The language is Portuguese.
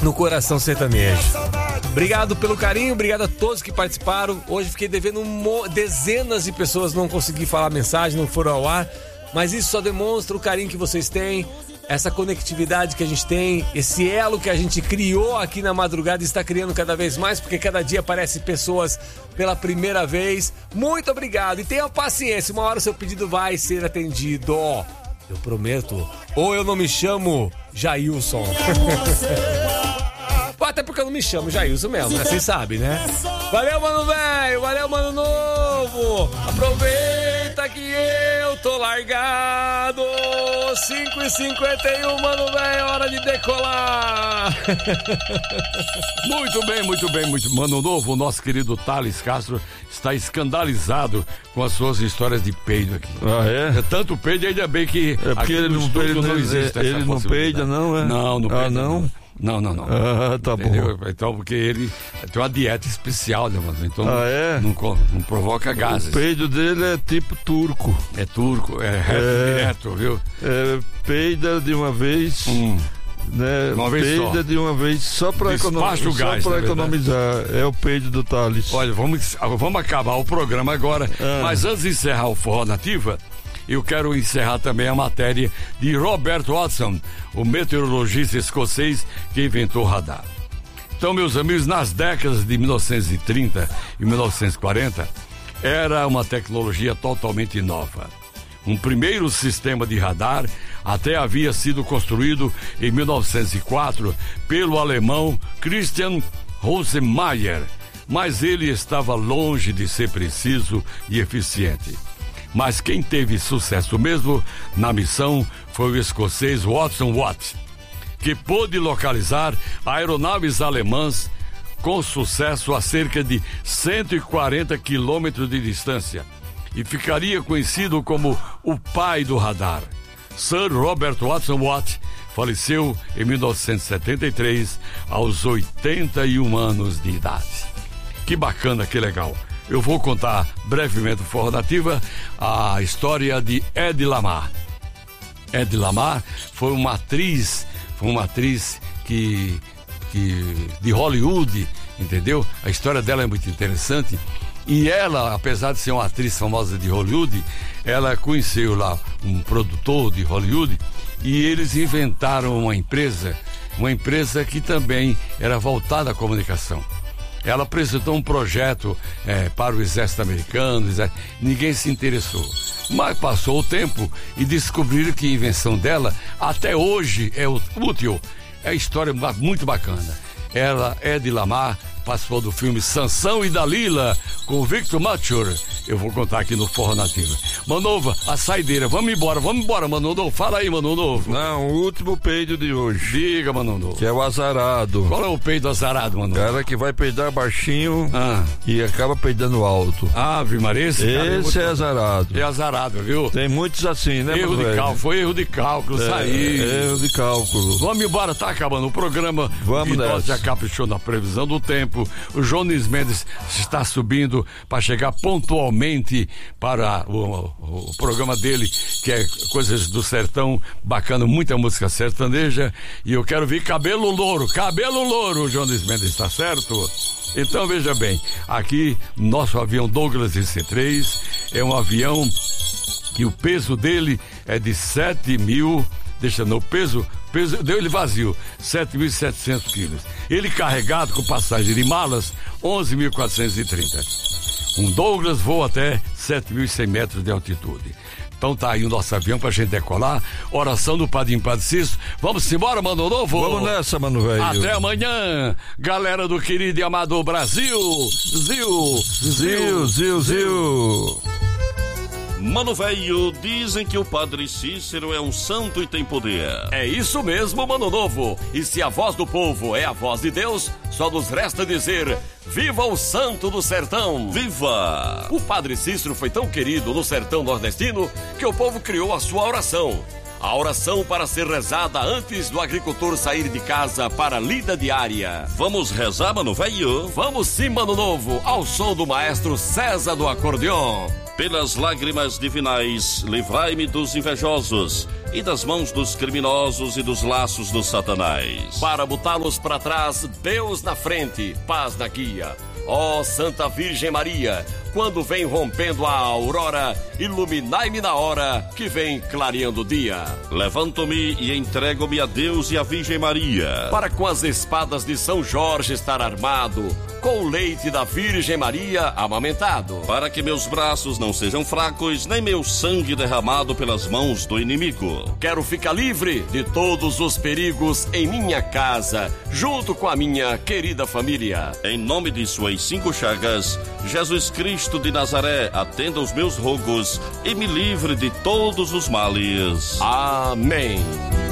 no coração sertanejo. Obrigado pelo carinho, obrigado a todos que participaram. Hoje fiquei devendo dezenas de pessoas, não consegui falar mensagem, não foram ao ar. Mas isso só demonstra o carinho que vocês têm, essa conectividade que a gente tem, esse elo que a gente criou aqui na madrugada e está criando cada vez mais, porque cada dia aparecem pessoas pela primeira vez. Muito obrigado e tenha paciência, uma hora o seu pedido vai ser atendido. Eu prometo. Ou eu não me chamo Jailson. Até porque eu não me chamo Jailson mesmo, né? Vocês sabem, né? Valeu, mano velho! Valeu, mano novo! Aproveita que eu tô largado! 5h51, mano velho! Hora de decolar! Muito bem, mano novo. O nosso querido Thales Castro está escandalizado com as suas histórias de peido aqui. Ah, é? É tanto peido, ainda bem que é porque ele não existe. Ele não peida, não, é? Não peida. Ah, não? Não. Ah, tá entendeu? bom. Então, porque ele tem uma dieta especial, né, mano? Então não provoca gases. O peido dele é tipo turco. É turco, direto, viu? Peida de uma vez. Né? Uma vez peida só. De uma vez só para economizar. É o peido do Thales. Olha, vamos acabar o programa agora. Mas antes de encerrar o Forró Nativa, eu quero encerrar também a matéria de Robert Watson, o meteorologista escocês que inventou o radar. Então, meus amigos, nas décadas de 1930 e 1940, era uma tecnologia totalmente nova. Um primeiro sistema de radar até havia sido construído em 1904 pelo alemão Christian Rosemeyer, mas ele estava longe de ser preciso e eficiente. Mas quem teve sucesso mesmo na missão foi o escocês Watson Watt, que pôde localizar aeronaves alemãs com sucesso a cerca de 140 quilômetros de distância e ficaria conhecido como o pai do radar. Sir Robert Watson Watt faleceu em 1973 aos 81 anos de idade. Que bacana, que legal. Eu vou contar brevemente o Forró Nativa a história de Hedy Lamarr. Hedy Lamarr foi uma atriz que de Hollywood, entendeu? A história dela é muito interessante. E ela, apesar de ser uma atriz famosa de Hollywood, ela conheceu lá um produtor de Hollywood e eles inventaram uma empresa que também era voltada à comunicação. Ela apresentou um projeto para o exército americano, ninguém se interessou. Mas passou o tempo e descobriram que a invenção dela até hoje é útil. É uma história muito bacana. Ela, Hedy Lamarr, participou do filme Sansão e Dalila com o Victor Mature. Eu vou contar aqui no Forró Nativa. Manova, a saideira. Vamos embora, Mano Novo. Fala aí, Mano Novo. Não, o último peido de hoje. Diga, Mano Novo. Que é o azarado. Qual é o peido azarado, Mano Novo? Cara que vai peidar baixinho e acaba peidando alto. Ave Maria, esse é azarado. É azarado, viu? Tem muitos assim, né, erro de cálculo, foi erro de cálculo, saiu. Erro de cálculo. Vamos embora, tá acabando o programa. Vamos nessa. Já caprichou na previsão do tempo. O Jones Mendes está subindo para chegar pontualmente para o programa dele, que é Coisas do Sertão, bacana, muita música sertaneja, e eu quero ver cabelo louro, o Jones Mendes, está certo? Então veja bem, aqui nosso avião Douglas DC-3 é um avião que o peso dele é de 7.000, peso deu ele vazio, 7.700 quilos. Ele carregado com passagem de malas, 11.430. Um Douglas voa até 7.100 metros de altitude. Então tá aí o nosso avião pra gente decolar. Oração do Padrinho Padre Cício. Vamos embora, Mano Novo? Vamos nessa, mano velho. Até amanhã, galera do querido e amado Brasil. Zil. Mano velho, dizem que o Padre Cícero é um santo e tem poder. É isso mesmo, Mano Novo. E se a voz do povo é a voz de Deus, só nos resta dizer: viva o santo do sertão! Viva! O Padre Cícero foi tão querido no sertão nordestino que o povo criou a sua oração. A oração para ser rezada antes do agricultor sair de casa para a lida diária. Vamos rezar, Mano velho? Vamos sim, Mano Novo, ao som do maestro César do acordeon. Pelas lágrimas divinais, livrai-me dos invejosos e das mãos dos criminosos e dos laços do Satanás. Para botá-los para trás, Deus na frente, paz na guia. Ó Santa Virgem Maria, quando vem rompendo a aurora, iluminai-me na hora que vem clareando o dia. Levanto-me e entrego-me a Deus e a Virgem Maria, para com as espadas de São Jorge estar armado, com o leite da Virgem Maria amamentado, para que meus braços não sejam fracos, nem meu sangue derramado pelas mãos do inimigo. Quero ficar livre de todos os perigos em minha casa, junto com a minha querida família. Em nome de suas 5 chagas, Jesus Cristo de Nazaré, atenda os meus rogos e me livre de todos os males. Amém.